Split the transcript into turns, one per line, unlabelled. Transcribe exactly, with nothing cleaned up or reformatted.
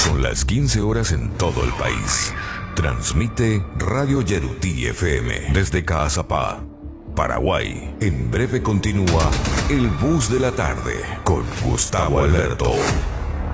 Son las quince horas en todo el país. Transmite Radio Yerutí F M desde Caazapá, Paraguay. En breve continúa El Bus de la Tarde con Gustavo Alberto.